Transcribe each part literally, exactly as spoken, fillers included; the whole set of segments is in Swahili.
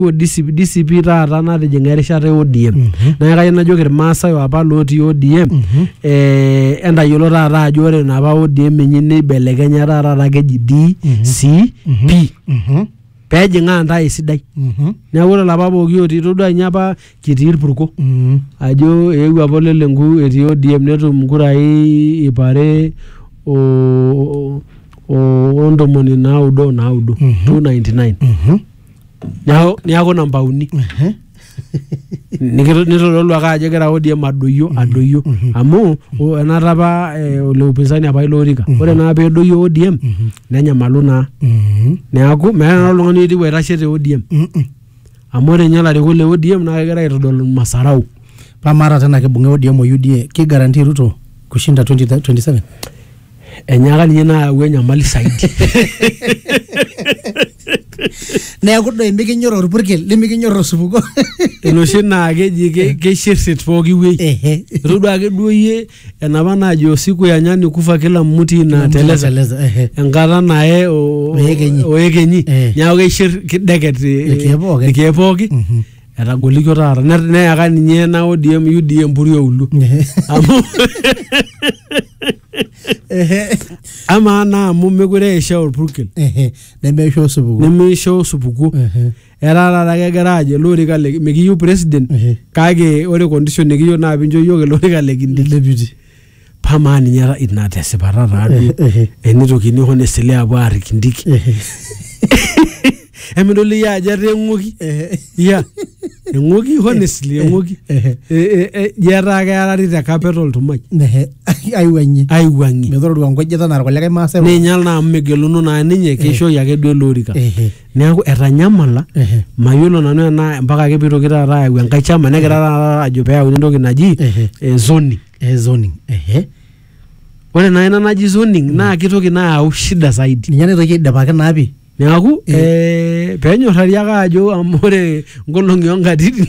D C P D C P taata natijinga erishata O D M na kayieu najoki irmaasai apa lotii O D M eh entayiolo taata ajo ore napa O D M enye neibelekenya taata keji D C P pejinga ntae sidai neeku ore lapa pooki otii todua nye apa kitii irpurko ajo eewuo apa lelenku etii O D M netum nkurai ipare o o ntomoni naudo naudo two ninety-nine neeku namba uni nitodolu ake ajo egira O D M adoyio adoyio amu enata apa ole upinzani apa ilorika ore naa peedoyio O D M nenyamalu naa neeku meeta oltung'ani otii aitashe te O D M amu ore nye larikok le O D M naa kegira aitodolu masarau pamara tena kibung'e O D M o U D A ki guarantee Ruto kushinda twenty twenty-seven enyaka ninye nayau enyamali saidi neeku doi mikinyor orpurkel limikinyor osupuko enoshi naa keji keishirsit pooki wei itodua ake duo yie enapa najo siku ya nyani kufa kila mmuti na teleza enkata nae oekenyi neeku keishir kideket irkiek pooki etagolikio taata neyaka ninye na O D M U D M puri oulu amu ama na amu mekure eisha orpurkel nemeisho osupuko nemeisho osupuko era taata kegira ajo lorika mekiyieu president kake ore condition nikiyieu naa pincho yiok lorika le deputy pama ninye ina tesipata taadu enitokini honestly apuo arik ndiki emidoli ya aja rengoki ya engoki honestly engoki jera kearari te capital tumai aiwanyi aiwanyi medoro nkojeta na koleka maasai ninyal na megeluno na ninye kesho yake duo lorika neeku etanyamala mayiolo nanu ena mpaka ake pitoki taata ayau enkai chama negira taata ajo peyau entoki naji zoning zoning ehe ore na ina naji zoning na kitoki na au shida zaidi ninye nitoki aidapaki naapi neeku eh penyorari ake ajo amore ngolongi ongatiti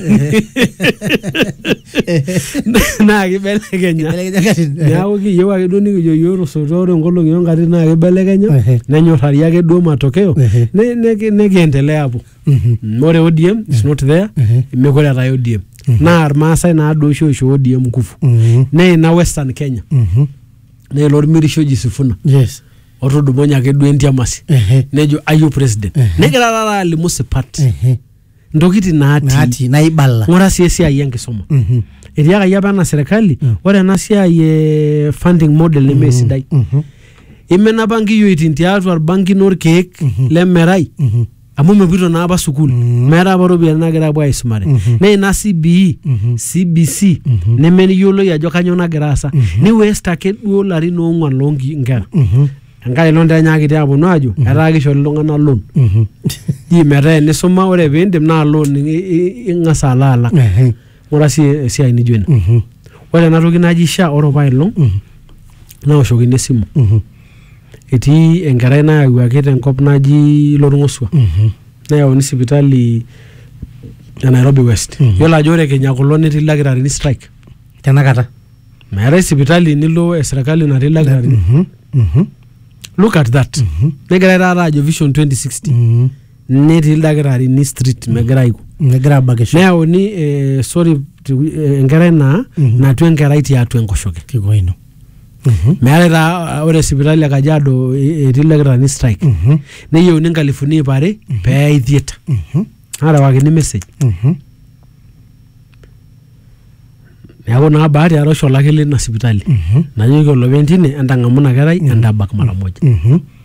na kibelekenya neeku kiyieu ake duo nikijo yiok sotoro ngolongi ongatiti na kibelekenya nenyorari ake duo matokeo nekiendelea hapo ore O D M is not there mekore ata O D M na irmaasai na do shosho O D M nguvu na ina Western Kenya na lord mirisho jisifuna yes otodumonya ake duo entiamasi nejo ayo president negira rara alimu sipat ndokiti naati naibala ngora si esiai enkisoma eriaka yapa na serikali ore ena siai e funding model nemesidai imena banki yoitin tiatua banki norkeek lemerai amu mepito na apa sukul mera apa robiana nagira apuo aisumare na ina C B E C B C nemeniyiolo ajo kanyo nagira asa ni waste ake duo larin ongwan longi ngera enkai londe nyakiti aponu ajo etaa kisho iltung'anak loan ji metaa enisuma ore piindim naa loan ing'asa ala alak ngora si esiai nijo ina ore ena toki naji SHA oro pailong naoshokini esimu etii enkerai nayawuaki tenkop naji Lorng'osua neyauni sipitali ya Nairobi West yiolo ajo ore Kenya kulo netii ildakitarini strike tenakata meetai sipitali nilo eserikali natii ildakitarini look at that negira taata ajo vision twenty sixty netii ildakitarini street megira iko megira abakisho neyauni sorry enkerai naa natu enkerai tiatua enkoshoke kikoino meeta ore sipitali ya Kajiado etii ildakitarini strike neyieuni nkalifuni ipare peyai theater arawakini message neeku naa bahati arosho lake lina sipitali najoki olopeny tine entang'amuna kerai entabak mara moja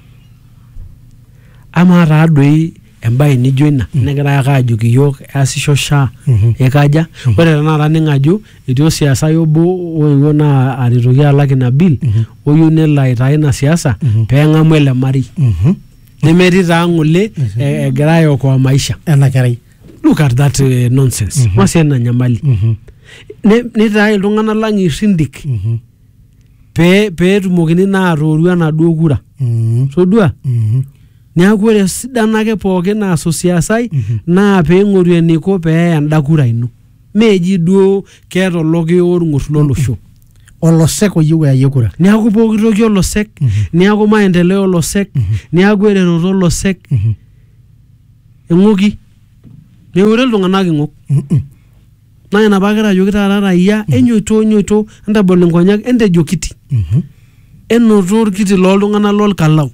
ama taadoi embae nijo ina negira ake ajoki yiok easisho SHA ekaja ore tenakata ning'ajo etii siasa obo oiwo naa aretoki alak ina bill oyieu nelo aitaa ina siasa peeng'amu ele marei nemetii taa ng'ole egira aiokoa maisha ena kerai look at that uh, nonsense wasi ena nyamali nitaa iltung'anak lang isindik pe peetumokini naa atoorua enaduo kura todua neeku ore sidan ake pookin naaso siasai naa peing'oru eniko pee enda kura ino meji duo keeta oloki orng'urt lolosho olosek oyieu ayie kura neeku pooki toki olosek neeku maendeleo olosek neeku eretoto olosek eng'oki meure iltung'anak ing'ok naa ina paakira ajoki taata raia enyoito enyoito entabol inkonyek entejo kiti enoto orkiti looltung'anak lolkalau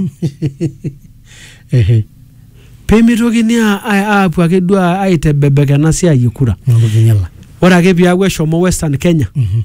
peemitokini aapuo ake duo aitebebek ena siai e kura. Ore ake piaku eshomo Western Kenya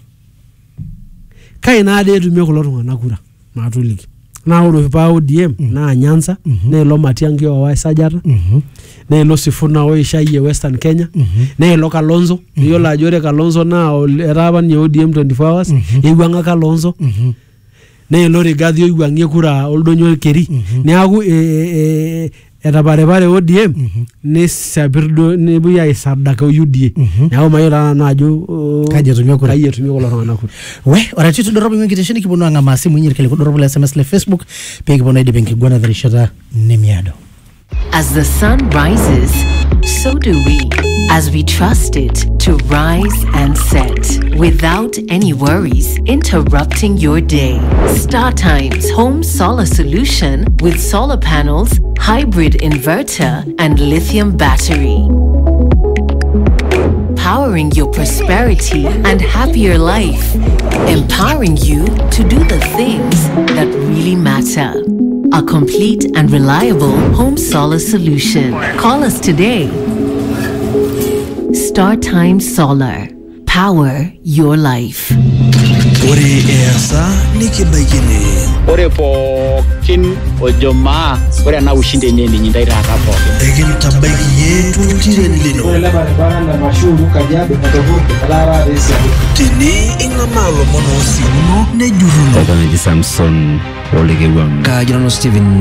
kai naade etumie kulo tung'anak kura maatoliki. Naa ore paa O D M naa Nyanza neelo Matiang'i owa esajata neelo Sifuna oishayie Western Kenya neelo Kalonzo iyiolo ajo ore Kalonzo naa etaa apa ninye O D M twenty-four hours eiwuang'a Kalonzo neelo Rigathi oiwuang'ie kura oldonyo Keri neeku etaparepare O D M nisapirdo nepuoi aisadaka U D A neeku mayiolo nanu ajo kaji etumie kura kaji etumie kulo tung'anak kura. We ore titu doropo enkitesheni kiponu ang'amaa simu nyiri kile doropo le S M S le Facebook pee kiponu aidip enkiguana terishata nemiado. As the sun rises, so do we, as we trust it to rise and set without any worries interrupting your day. Star Times Home Solar Solution with solar panels, hybrid inverter, and lithium battery. Powering your prosperity and happier life. Empowering you to do the things that really matter. A complete and reliable home solar solution. Call us today. Star Times Solar. Power your life. Ore easa nikibaikini. Ore pookin ojomaa ore na ushinde nini nyindai taata pookin. Ekintabaiki yetu tiren lino. Ore labarabara na mashuru Kajiado Katogoro Kalara Resa. Tini ing'amaa lomon oosimuno nejuruno. Okanji Samson Olegewang. Kajirano Steven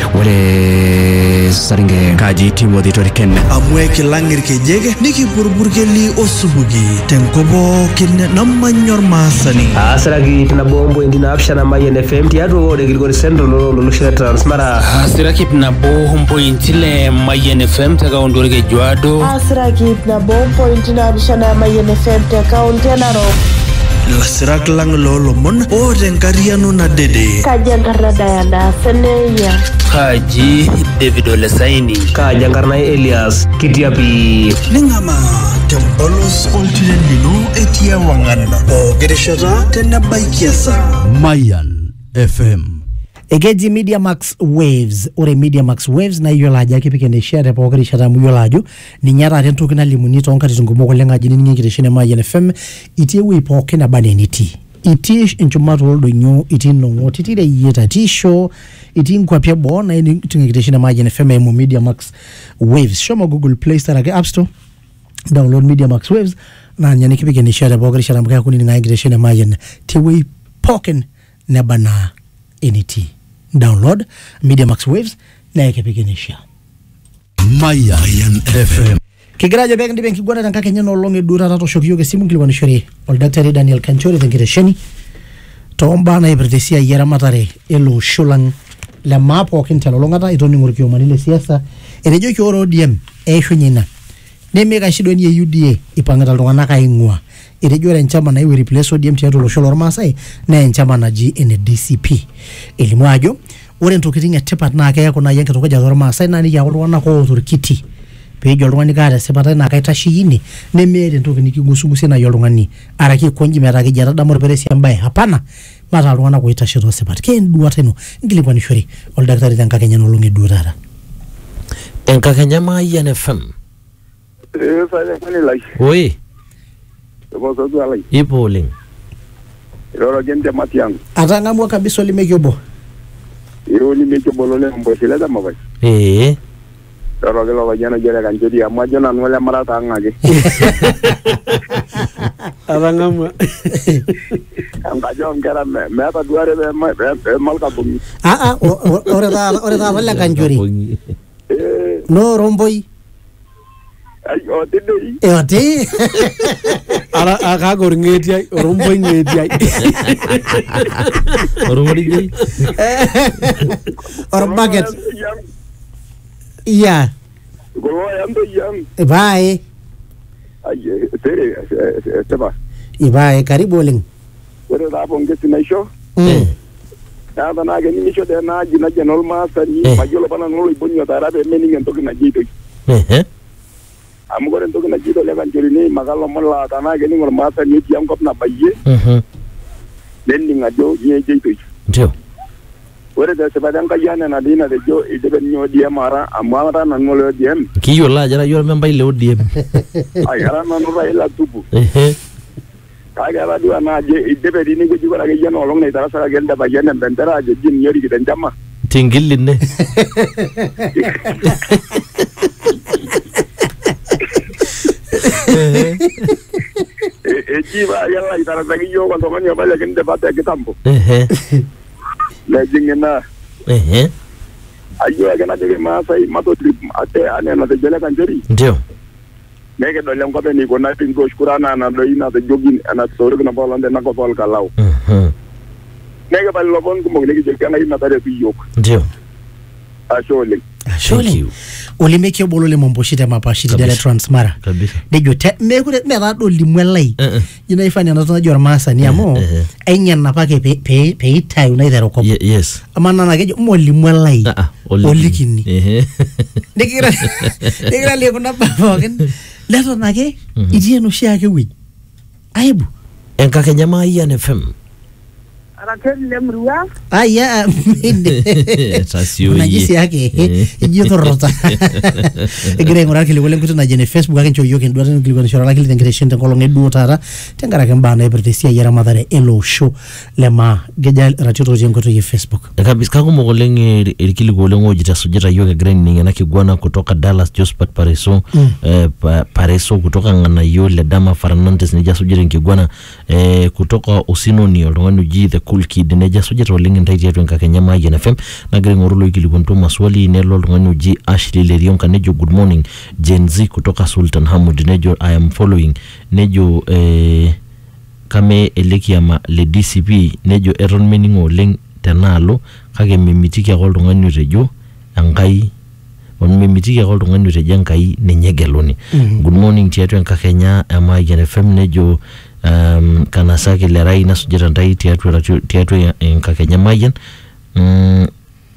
ore Saringe. Kaji Timothy Toriken. Amwe kilang'ir kejeke nikiburburkeli osubuki tenkobo kine namanyor maasani. Asiraki tinabombo indina apshana Mayen F M tiatua ore Gilgori Central loloshire Transmara. Asiraki tinabombo intile Mayen F M te kaunti ore Kejuado. Asiraki tinabombo indina apshana Mayen F M te kaunti ya Narok. Lasirak lang lolomon o tenkariano na dede. Kaji enkarna Diana Seneya. Kaji David Olesaini. Kaji enkarna Elias Kitiapi. Ning'ama tempolos oltiren lino etia wang'ana. Ogirishata tenebaikiasa. Mayan F M. Ekeji Media Max Waves, ore Media Max Waves na iyiolo ajo kipikene share pooki rishata amu iyiolo ajo ninye taata entoki nalimuni toonkatitin kumok oleng aji ninye enkitesheni e Mayian F M itii ewueji pookin naba enaa enitii. Itii enchumata oldonyo, itii Nong'ot, itii Reyieta, itii Shoo, itii nkuapi eboo na itii enkitesheni e Mayian F M eimu Media Max Waves. Shomo Google Play Store ake App Store, download Media Max Waves na ninye nikipikene share pooki rishata amu keeku ninye enkitesheni e Mayian tewueji pookin neba enaa enitii. Download Media Max Waves na ekepikinisha Mayan F M. Kigirajo bega ndibe nkigwana tankake nyeno olonge dura tato shokiyo kesimu nkilwanishore ol Daktari Daniel Kanchori tenkitesheni tomba na ibritesia yera matare elo shulang le mapo kintelo longata itoni ngurikio manile siasa erejo kioro O D M esho nyina nemeka shido ni U D A ipangata ltung'anak aing'ua erejo ore enchama na iwe replace O D M tiatua olosho lormaasai na enchama naji N D C P elimu ajo ore ntokitin etipat naa keyaku naaji enkitukuja tormaasai naa nikiaku iltung'anak ootorkiti peejo oltung'ani kaata esipata naa kaitasheyie nemeeta entoki nikigusugusie naaji oltung'ani araki konji metaa keji atadamu orperesi embaye hapana mataa iltung'anak oitashe toosipat kenduata ino nkilikuanishore oldakitari tenkakenya nolong'e duo taata Enkakenya Mayian F M. Eh, fanya kwani lai. Oi. Ebo sotu alai. Ipo oleng. Iroro gente Matiang'i. Atang'amua kabisa olimekiobo. Iyo olimekiobo lole mbosileta mabai. Eh. Iroro kilo vijana jere Kanchori amu ajo nanu ole marata ang'ake. Atang'amua. Angajo nkera meeta duare be malkabungi. Ah ah ore taata ore taata ole Kanchori. Eh. No romboi. Ay otidei. E oti. Ara akagor ng'etiai oromboi ng'etiai. Oromboi. Or bucket. Yeah. Golo yando yang. Bye. Ay tere teba. Ibae karibu oleng. Ore tapo ngesi naisho. Mm. Nada na gani nisho de na jina jenol masani majolo bana ngolo ibonyo tarabe meninga ntoki na jito. Eh. amu ore entoki naji Ole Kanchori ni makalo mola tanaa kening ormaasani etii enkop nabayie Mhm. nening ajo nyoo ejoitoi. Ndio. Ore tesipata Enkai ena natii natejo idipa ninye O D M ara amu ara nanu ole O D M. Kiyiolo ajo ira membai le O D M. Ai ara nanu Raila tupu. Ehe. Kake atadua naa ajo idipa etii ninguji ore akeyie enoolong naitarasakaki elde payian embendera ajo ji ninye orikito enchama. Tingiline. Eji ba yalla aitarasaki yiok oltung'ani oba le kindipa te kitambo. Ehe. Nejing ina. Ehe. Ayieu ake najoki irmaasai matotrip ate anaa enatejo Ole Kanchori. Ndio. Nekidol enkop enikuna pintoshukuru anaa enadoi natejoki enatorikino poolong tenakop orkalau. Mhm. Nekipal ilomon kumok nikijoki Enkai metaretu iyiok. Ndio. Ashe oleng. Ashe oleng. Olemeki obolo le Momboshi te Mapashi te Transmara. Kabisa. Nejo te mekure meta do limwelai. Jina ifanya na tunajo ormaasani amu ainyana pake pe pe peitayu naitero kop. Yes. Amana na kejo mo limwelai. Olikini. Ehe. Nikira nikira le kuna baboken. Leto nake itie no shi ake wi. Aibu. Enkakenya Mayian F M. Rakel lemrua. Aya minde. Tasio. Unajisi yake. Ijito rota. Egire ngora kile wole kutu na jene Facebook ake nchoyo ke ndwata ngili kwa shora lakini tengreshen tengolo ngedu tara tengara ke mbana ebertesia yera madare elo show lema geja ratito jengoto ye Facebook. Kabisa kagumo goleng irikili goleng ojita sujeta yoke green ningena kigwana kutoka Dallas Josephat Pareso Mm. eh, pa, Pareso kutoka ngana yole Dama Fernandes nija sujeta nkigwana eh, kutoka Usinoni oltungani uji the cool kid nija sujeta oleng ndaiti yetu Enkakenya Mayian F M nagire ngorulo ikili kuntu maswali nelo oltungani uji Ashley Lerion kanejo good morning Gen Z kutoka Sultan Hamud nejo I am following nejo eh, kame elekiama le D C P nejo eton meningo oleng tenaalo kake mimitiki ake oltung'ani otejo Enkai mimitiki ake oltung'ani otejo Enkai ninye geluni. Mhm. Good morning tiatua Enkakenya Mayian F M nejo um, kanasaki lerai nasujeta ntai tiatua tiatua Enkakenya Mayian. Mm.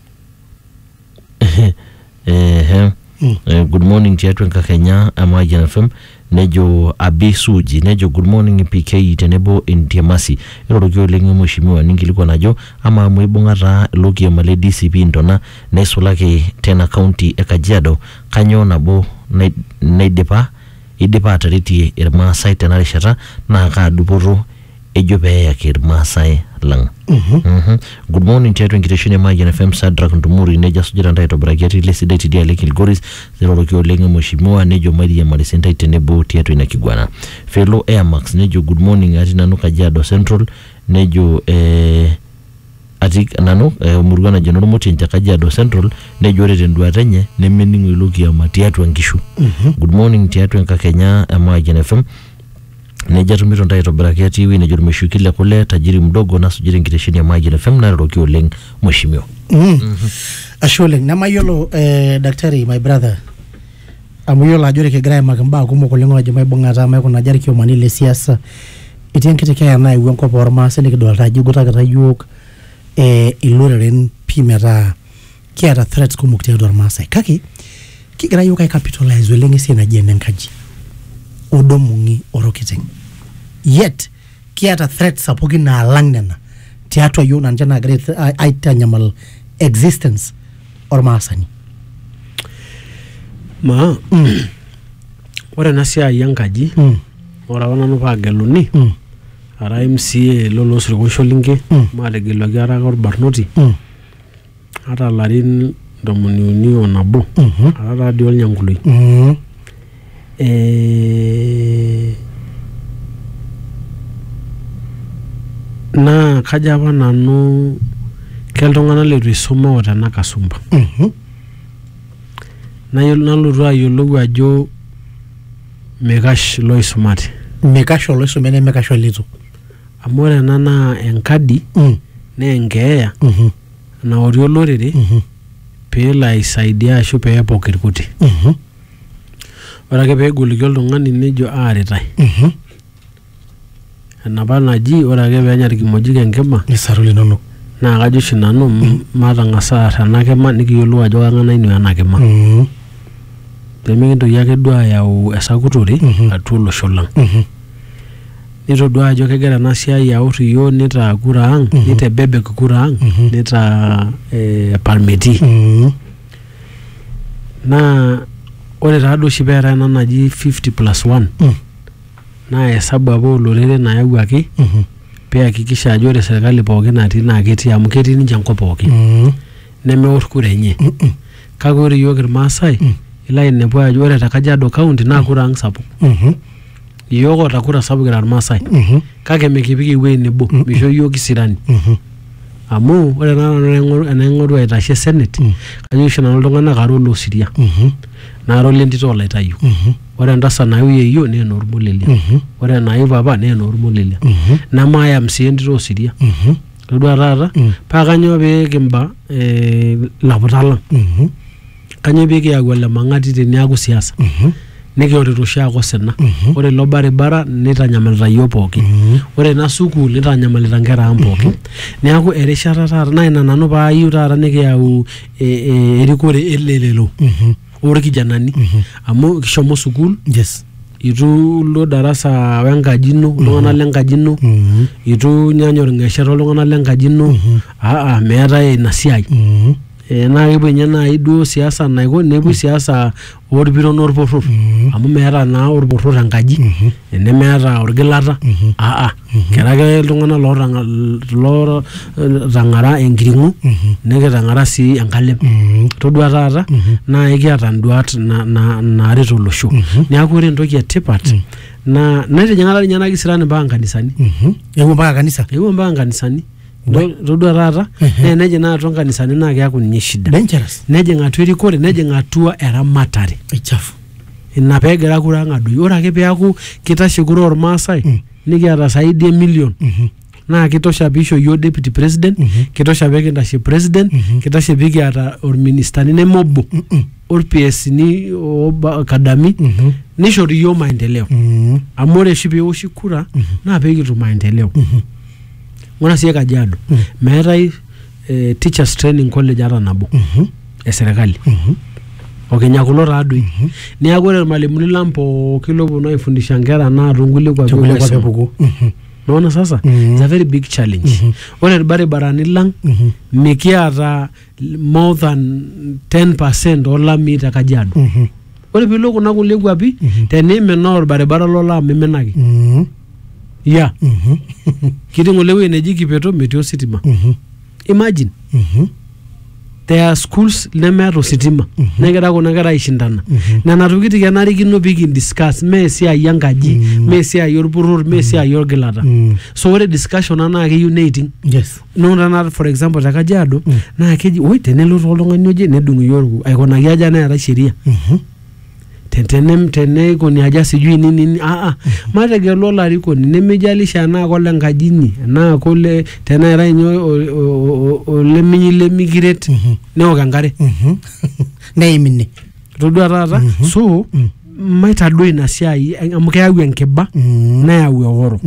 Eh, eh, good morning tiatua Enkakenya Mayian F M nejo Abisuji nejo good morning P K tenebo Entiamasi iroroki oleng mheshimiwa ningilikuwa najo ama muibung'ata lokiema le D C P ntona naisulaki tena county e Kajiado kanyo nabo naidipa idipa ataretie irmaasai tena rishata naa kaadupoto ejo peeyaki irmaasai lang. Mhm. Mhm. Good morning tiatua enkitesheni e Mayian F M Sadrak Ntumuri neja sujeta ntai aitobiraki ati le sidai tidia le Kilgoris ziroroki oleng mheshimiwa nejo Maria Marisentai tenebo tiatua ina kigwana. Fellow Airmax nejo good morning ati nanu Kajiado Central nejo eh, ati nanu eh, murugana jenoro moti nja Kajiado Central nejo ore tenduata enye nemeningo ilo kiama tiatua nkishu. Mhm. Good morning tiatua Enkakenya Mayian F M neja tumito ntai aitobiraki ati wi nejo meshukile kule tajiri mdogo nasujiri enkitesheni ya Mayian F M naroroki oleng mheshimiwa. Mhm. Ashe oleng namayolo eh, daktari my brother amuyolo ajore ke gira makamba kumok oleng ajo maibung'ata maikuna jari kiomani le siasa etii enkitekeya naewuo enkop ormaasai nikidolta ajo igotakita yiok eh, iloreren pii metaa kiata threats kumok tiatua ormaasai kake kigira yiok aicapitalize oleng esiai naji enenkaji odomung'i orokiteng yet kiata threats sapukin naalang nena tiatua yiok nanche naagira aitanyamal existence ormaasani. Ma ore ena siai enkaji ore apa nanu paageluni ara M C A lolosirk Osholinke maategeluaki ara ake orbarnoti ata larin ntomoni uni onabo ara taadii olnyankuloi. Eh, naa kajo apa nanu keltung'anak leitu isuma o tena kasumba. Nalotu ayiolou ajo mekash loisumate. Mekash loisumate nemekash olitu. Amu ore ena naa enkadi naa enkeeya naorie olorere peelo aisaidia ashu peepok irkuti. Ore ake peegoliki oltung'ani nejo aaritae. Enapa naji ore ake peenya irkimojik enkima nisaru linonok. Naa kajo oshi nanu matang'asa aar ena kima nikiyiolou ajo kang'ae nainua ena kima. Pemikintoki ake duo ayau esakutore atua olosho lang. Nitodua ajo kegira ena siai aor iyiok nitaa kura ang, nitebebek kura ang, nitaa parmeti. Naa ore taado oshi peetai ena naji fifty plus one naa hesabu apa olorere nayawuaki peakikisha ajo ore serikali pookin natii naa ketii amu ketii ninche enkop pookin nemeor kura enye. Kake ore iyiok irmaasai ilo ainepu ajo ore te Kajiado County naa kura ang sapuk. Iyiok oota kura sapuk kira irmaasai kake mekipik ewuei nebo misho iyiok kisirani. Amu ore naa enaing'oru aitashe Senate kajo oshi nanu iltung'anak are loosiria naara olentito olaitayu. Ore entasat nayieu yeyio naa enoormolelia. Ore enayieu papa naa enoormolelia. Nemaayam sii entito osiria. Todua taata paa kanyioo pee kimba ilaputak lang. Kanyioo pee kiyau ele mang'ati teneaku siasa. Nikiorito oshiake osina. Ore ilo baribara nitanyamalita iyiok pookin. Ore ina sukuul nitanyamalita nkera ang pookin. Neeku erishata taata naa ina nanu paayieu taata nikiyau erikore elelero orkijanani. Amu kishomo sukuul. Yes. Itu ilo darasa wenkaji ino, iltung'anak lenkaji ino. Itu nyanya orng'eshet oltung'anak lenkaji ino. Aa meetai ina siai. Naa kepuo ninye naaji duo siasa naiko nepuo siasa orpiron orporror amu meeta naa orporror enkaji nemeeta orgilata. Aa kera ake iltung'anak lootang'ara enkiring'o nikitang'ara sii enkalem. Todua taata naa ekiata nduat naaret olosho. Neeku ore entoki etipat naa naitijing'aka ninye ena kisirani mpaka nkanisani. Epuo mpaka kanisa? Epuo mpaka nkanisani. Todua taata naa enejing atua nkanisani naa keeku ninye shida. Dangerous. Nejing atua erikore, nejing atua eramatare. Aichafu. Ina peegira kura ang adoyio. Ore ake peeku kitashe kura ormaasai nikiata zaidi e million naa kitosha piisho iyiok deputy president, kitosha peekintashe president, kitashe peekiata orministani nemobo orpiesini kadami nishori iyiok maendeleo. Amu ore oshi peewoshi kura naa peekitum maendeleo. Ore sii Kajiado meetai teachers training college ata nabo eserikali. Okenya kulo taadoi. Neeku ore irmalimuni lang pookin looponu aifundisha nkera naa toonkulie kwapi epuku. Naona sasa it's a very big challenge. Ore irbaribarani lang mikiata more than ten percent olamei te Kajiado. Ore piilo kuna kulie kwapi teniminaa orbaribara lolam miminaki. Yeah. Kiti ngole we neji Kipeto metii ositima. Imagine. There are schools nemeeta ositima. Negira kuna kera aishindana. Nena tokitin kenarikino pee kindiscuss mee esiai enkaji, mee esiai orporror, mee esiai orgilata. So ore discussion naa keyieu neiting. Yes. Nona for example te Kajiado naa keji oi tenelotu oltung'ani oje nedung iyiok aikunaki aja neetai sheria. Tenem teneikoni aja sijui nini nini aa mategelu olarikoni nemejalisha enaa kole nkajini enaa kole teneetai ninye oleminyi lemikiret neok enkare neimine. Todua taata so maitadoi ina siai amu keyau enkiba neyau eoro.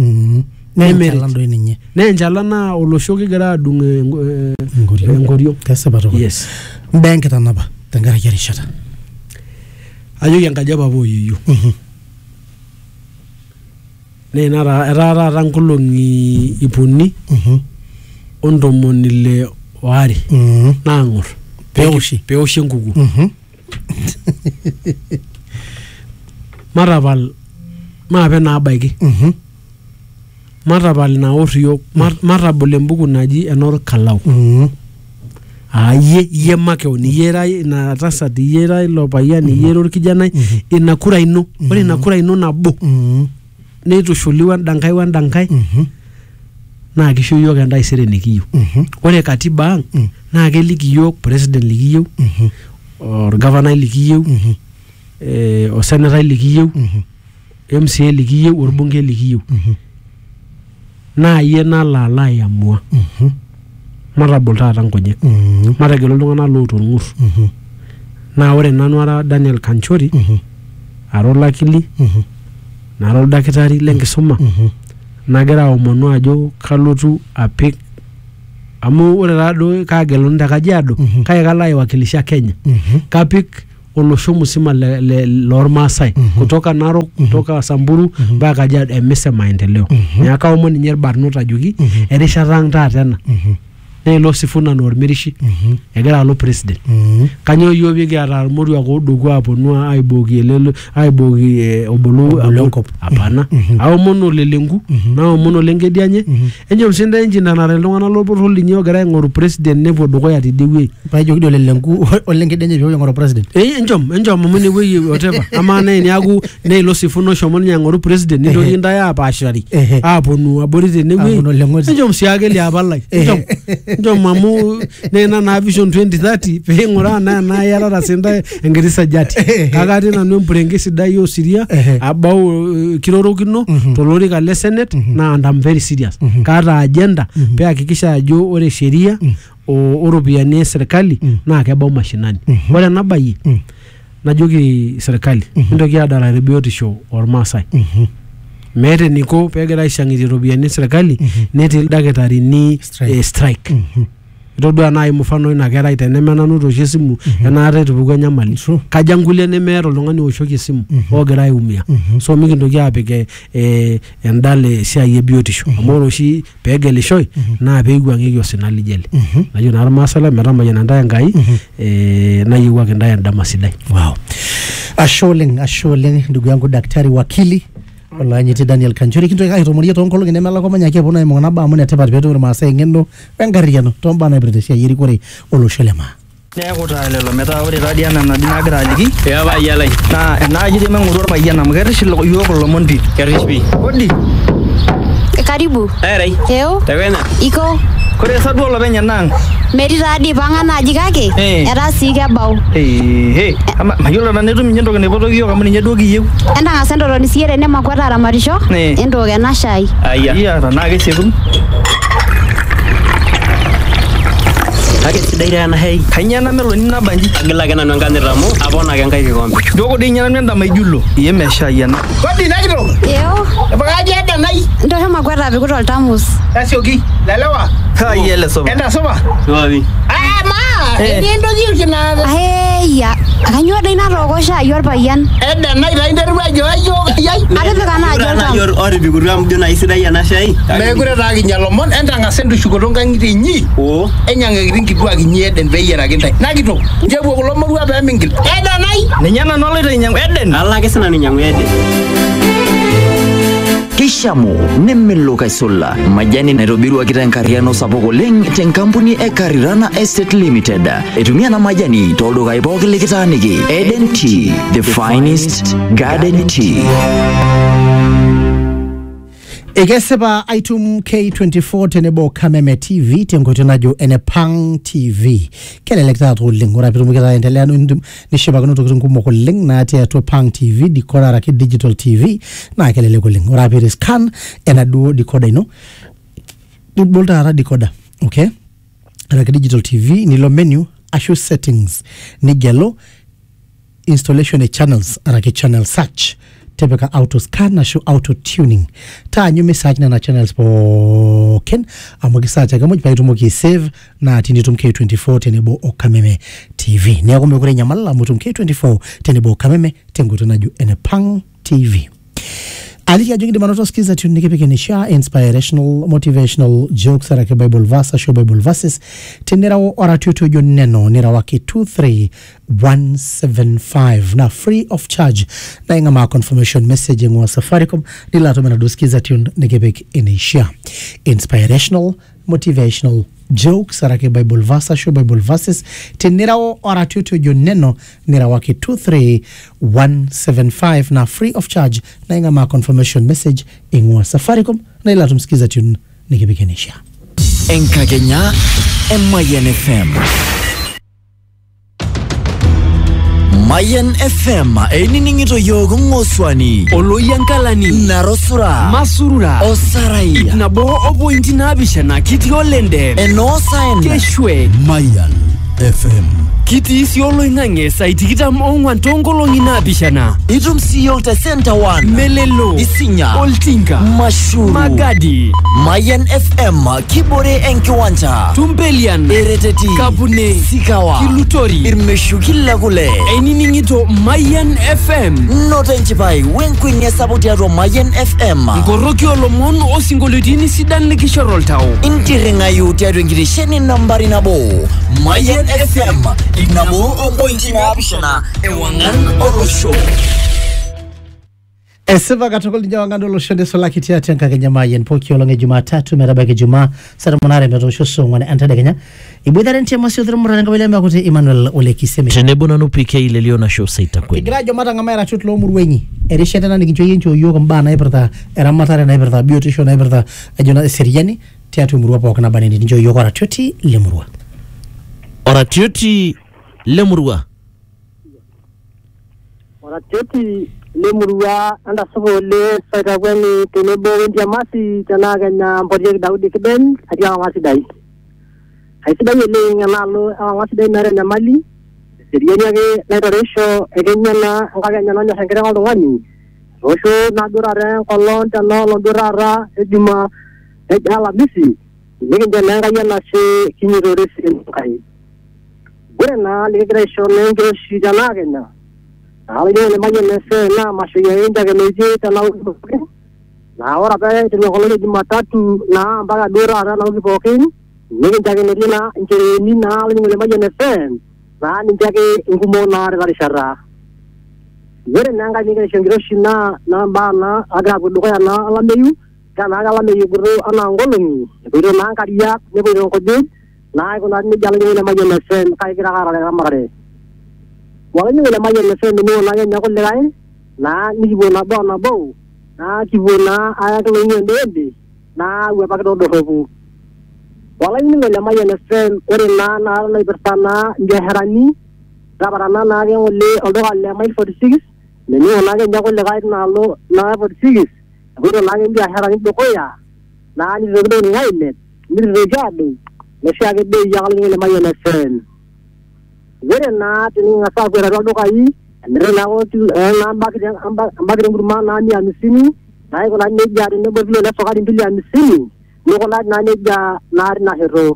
Nee enchalan naa olosho kigira adung enkoriong. Yes. Mbaa enkitanapa tenkaraki erishata. Ajoki enkaji apa oyieyio. Nee nara etaa taata nkolong'i ip uni ontomoni ile oare naang'or peoshi peoshi enkukuo. Matapal maape naabaiki. Matapal naor iyiok matabol embuku naji enorkalau. Ayie iye makeon iyera ina tasat iyera ilo payian iyera orkijanai ina kura ino. Ore ina kura ino nabo neitushuliwa endankai wendankai naa kisho iyiok entaisere nikiyieu. Ore katiba ang naa keliki iyiok president likiyieu, orgavanai likiyieu, osenetai likiyieu, M C A likiyieu, orbungei likiyieu. Naa iye nalo alo aiamua. Matabol taata nkonyek. Mategelu iltung'anak loota orng'ur. Naa ore nanu ara Daniel Kanchori ara olakili nara oldakitari lenkisuma nagira aomonu ajo kalotu apik amu ore taado kaageluni te Kajiado kake kalo aiwakilisha Kenya. Kapik olosho musima le, le lormasai mm -hmm. kutoka Narok mm -hmm. kutoka Samburu mpaka mm -hmm. Kajiado emise maendeleo mm -hmm. nyaka omoni nyer barnot ajugi mm -hmm. erishata ang taa tena mm -hmm. Nelo Sifuna Normirishi mm -hmm. egira alo president mm -hmm. kanyo yobi gara moru akodogo aponua aibogi elelo aibogi e, obolo apana mm -hmm. awo mono lelengu mm -hmm. na mono lengedianye mm -hmm. enjo msinda enjina na relongana lo poroli nyo gara ngoru president nevo dogo ya tidiwe pa jogi do lelengu olengedianye byo ngoru president eh enjo enjo mamune we whatever amana ni agu Nelo Sifuna shomoni ya ngoru president nido inda ya pashari aponu aborite newe enjo msiage li abalai enjo njo mamu nena na vision twenty thirty pe ngora na na yala rasenda engirisa jati kakati na nombrenge sidai yo siria abau kirorokino tolori ka le senate na and I'm very serious kata agenda pe hakikisha ajo ore sheria o oropiani serikali na kebau mashinani wala nabayi najoki serikali ndoki adala rebiotisho or masai mere niko pegera ishangiri robiani serikali mm -hmm. neti dagetari ni strike, eh, strike. Mm -hmm. Rodo ana mufano ina gera itenemena nuto shesimu mm -hmm. enare tubugo nyamali True. Kajangule nemero longani oshoki simu mm -hmm. ogera iumia mm -hmm. so miki ndoki apike eh, endale sia ye biotisho mm -hmm. amoro shi pegele shoy mm -hmm. na pegwa ngegyo sinali jele mm -hmm. nayo na masala merama yana ndaya ngai mm -hmm. eh, na yiwa kendaya ndama sidai. Wow. Asholing asholing ndugu yangu daktari wakili wala nyiti Daniel Kanchori kinto ka hitomoria to nkolo ngemela ko manya ke bona mona ba mona tepat beto Maasai ngendo wengariano to mbana British yiri kore oloshelema ne ko ta lelo meta ore radiana na dinagra aliki ya ba yalai na na jide menguro ba yana mgerish lo yo ko lomondi kerish bi odi e karibu erai teo tewena iko kore sadu lo benya nang meri radi pangana jikake era sike bau eh eh ama mayolo na netu minyendo ne boto yo kamuni nyedo giye enda ngasendo ro nisiere ne makwata ramarisho endo ke na shai aya iya na ke sekun ake sidaira na hei kanyana melo ni nabanji agila ke nanu ngane ramo abona ke ngai kikombe dogo di nyana menda majulo iye mesha yana kodi nakito yo bagaje eda nai ndo kama kwata bikuto altamus asioki lelewa ha yele soba enda soba sobi ah ma endo gi kina hey ya kanyo dai na rogo sha yor bayan eda nai dai nderu ajo ajo yai ade kana ajo na yor ori biguram dona isidai yana shai me gure ta ginyalomon enda ngasendu shugoto ngangiti nyi o enyanga kidwa ginyeden beyera gintai nakito njebo kulo morua be mingil eda nai ninyana noloito nyang eden ala kesana nyang eden Kishamo nemelo kaisulla majani Nairobi wakita nkariano sapoko leng ten kampuni e Karirana Estate Limited etumia na majani toldo kaipoki likitaniki Eden Tea, the finest garden tea. Egeseba item K twenty-four tenebo Kameme T V tengoto najo Enepang T V kele lekta to lingora pitu muketa endelea no nishiba kono to kumo ko ling na ate to Pang T V dikora raki digital T V na kele leko lingora pitu scan ena duo dikoda ino bolta ara dikoda okay raki digital T V ni lo menu ashu settings ni gelo installation e channels raki channel search tepeka auto scan na show auto tuning ta nyume search na channels po ken amogi search ga moji paito mogi save na tinitum K twenty-four tenebo Kameme T V ne ko mekure nyamala mutum K twenty-four tenebo Kameme tengoto naju Enepang T V Ali ajungi demanoto skiza tune nikipeke nisha inspirational motivational jokes arake Bible verse show Bible verses tenera wo ora tutu jo neno nira waki two three one seven five na free of charge na inga ma confirmation message ngwa Safaricom nilato mena do skiza tune nikipeke nisha inspirational motivational jokes arake Bible verse show Bible verses tenera wo ora tutu jo neno nira waki two three one seven five na free of charge na inga ma confirmation message ingwa Safaricom na ila tumsikiza tune nikibikinisha Enka Kenya Mayan F M Mayan F M eniningito yogo ngoswani oloyankalani narosura masurura osarai itnabo obointi nabishana kiti olende enosa enda Keshwe Mayan F M Kitii sii oloing'ang'e saai tikitam ong'uan toonkolong'i naapishana. Itum siiyok te Center One, Melelo, Isinya, Oltinga, Mashuru, Magadi, Mayan F M, Kibore enkiwanja, Tumbelian, Ereteti, Kabune, Sikawa, Kilutori, Irmeshu kila kule. Einining'ito Mayan F M. Noto enchipai wenkwenia sapuk tiatua Mayan F M. Nkoroki olomon osinkolioitin sidan likishoru oltau. Intirring'ayu tiatua enkitesheni nambari nabo. Mayan F M, inabo ompointi naapishana ewang'an olosho. Esipa katukul ninye wang'an olosho nesulaki tiatua enkakenya Mayan pooki olong' e Jumatatu metabaiki Jumaa saa tomon aare metoosho saa ong'uan entedekenya. Iboitare ntiem Asiodhir Murray enkabila emakuti Emmanuel Ole Kiseme. Tenebo nanu P K Lelio nasho saita kweli. Kigira ajo matang'amai iratiot loomurua inyi erishata ena nikincho yie nchoo yiok imbaa naipirta eramatare naipirta biotisho naipirta ajo na eseriani tiatua emurua pookin naba neni nincho yiok oratioti lemurua. Oratioti lemurua. Oratioti lemurua entasupa ole Saitakwani tenebo wentiamasi tenaa Kenya Mporieki Daudi Kiben atii ewang'an sidai. Aisidai oleng enaalo ewang'an sidai meeta enyamali, eseriani ake naitoreisho ekenya naa enkakenya nanyorr enkiteng' oltung'ani. Etoosho naaduo taata enkolong' tenaolong' duo taata ejumaa ejo alamisi nikincho naa Enkai enashe kinyotore sii Enkai. Ore naa likigira aisho naa enkiroshi tenaa Kenya naa ore Mayian F M naa mashoi ake nchakenoitie tenawiki pookin. Naa ore apa eiteru enkolong' e Jumatatu naa mpaka duo taata enawiki pookin nikinchakenoitie naa nchereeni naa olainining'oni le Mayian F M naa ninche ake inkumok naa tena rishata. Ore naa enkae nikigira aisho enkiroshi naa naa mbaa naa agira apuo dukuya naa olameyu egira naake olameyu apuku anaa nkolong'i epoito naa nkariak nepoito nkujit naa aikunari nejia olainining'oni le Mayian F M kake kigira ake aarare eramatare. Olainining'oni le Mayian F M tening'o naa Kenya kulikae naa nikipuo nabo o nabo naa kipuo naa ayaki loing'o ende naa wuapaki toldorropu. Olainining'oni le Mayian F M ore naa naa naipirta naa mbiasharani raparana naake ng'ole olduka le Mile forty six mening'o naa Kenya kulikae tinaalo naa forty six epoito naake mbiasharani dukuya naa nititoki doi ninye ailet nititoki aadou noshiake bei ake olainining'oni le Mayian F M. Ore naa tening'as aapuo aiteru ildukai emirr naa embakit enkurma naa mia hamsini naa aikunari nejia tenebo kilo le sukari mbili hamsini nikunari naa nejia naa tina shoto.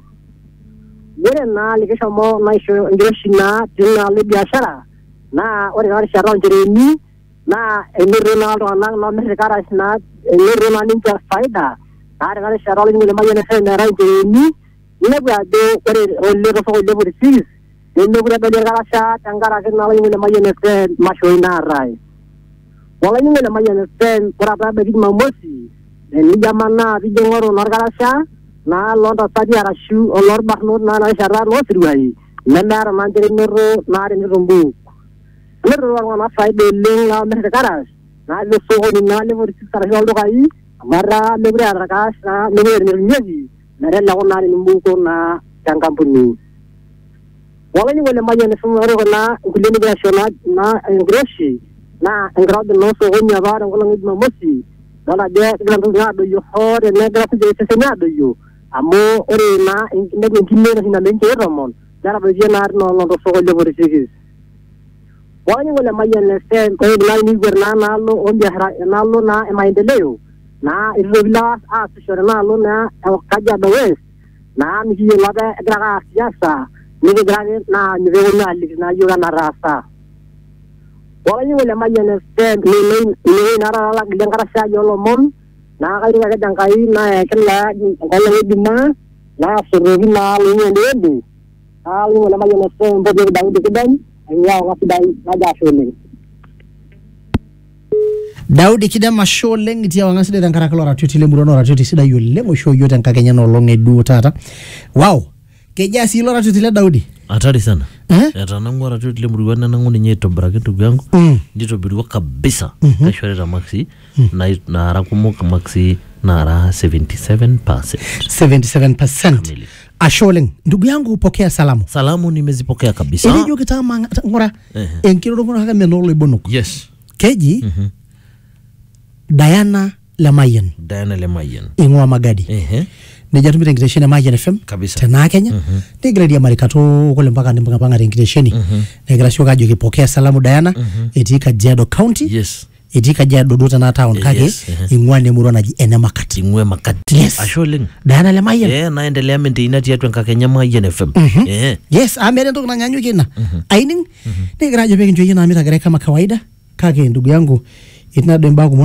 Ore naa likishomo naisho enkiroshi naa tinaalo e biashara naa ore taa rishata oonchereeni naa enotito naa iltung'anak loomirr irkarash naa enotito naa ninche faida naa tena rishata olainining'oni le Mayian F M eetai nchereeni ninepu ajo ore ole tosokoni le forty six nemekure edoli irkarasha tenkaraki naa olainining'oni le Mayian F M mashoi naatai. Olainining'oni le Mayian F M ore apa ebaiki Jumamosi enijo amanaa piijo ing'oru naa irkarasha naa loontasati arashu oloorbarnot naa ena rishata loosiruai nemeeta naa nchere enoto naa tenitumbuuk. Enotito iltung'anak faida oleng loomirr irkarash naa ilo sokoni naa le forty six arashu oldukai amu etaa mekure eeta irkarash naa mekure enetumieki meteleku naa tenimbuuko naa tenkampuni. Olainining'oni le Mayian F M ore kuna nkulie nikigira aisho naa enkiroshi naa enkirobi naa osokoni apa tenkolong' e Jumamosi idol ajo egira ntokitin aadoyio hoo tenegira sinche iseseni aadoyio amu ore naa inepu enkine enoshi nalo nkeek tomon netadoitie naa tina olong' tosokoni le forty six. Olainining'oni le Mayian F M ore naa tenikipuo naa enaalo ombiashara enaalo naa emaendeleo naa itu itoki ilo aasisho tenaalo naa Kajiado West naa mikiyiolo apa egira ake aas siasa nikigira ake naa ninye peeponu aaliki naa yiok enataasa. Olainining'oni le Mayian F M inewueji naa taata lagilie enkarasha ai oolomon naa kaitoki ake Enkai naa kila enkolong' e Jumaa naasotoki naa loing'o ende naa olainining'oni le Mayian F M Mporieki Daudi Kiben aing'ua ewang'an sidai najo ashe oleng. Daudi Kiben ashe oleng itii ewang'an sidai tenkaraki ilo ratioti lemurua naa oratioti sidai oleng oishoo yiok tenkakenya enoolong' eduo taata. Wow! Kejaa sii ilo ratioti le Daudi? Hatari sana. Eh? Etanang'ua ratioti lemurua nenang'u ninye aitobiraki ndugu yangu. Mm. Nitobirua kabisa. Mm-hmm. Kaishorita Maxi mm. na naara kumok Maxi naara seventy-seven percent. seventy-seven percent. Ashe oleng. Ndugu yangu pokea salamu. Salamu nimezipokea kabisa. Ili jo kitama ngora uh-huh. Enkirorokino kaka menolo ibonok. Yes. Keji mm-hmm. Diana Lemayian. Diana Lemayian. Ing'ua Magadi. Uh-huh. neja tumire nkitesheni ya Mayian F M kabisa tena Kenya negira dia marikato kule mpaka mpaka panga nkitesheni negira shoka ajo kipokea salamu Diana etii Kajiado County yes etii Kajiado Dodota na town kake yes, ing'ua nemurua naji Enemakati ing'ua Makati yes. asholing Diana le Mayian eh naendelea maintain tiatua Enkakenya Mayian F M eh yes amere ntoki nanyanyuki na aining negira ajo pekinjo yena amita gere kama kawaida kake ndugu yangu itinado mbako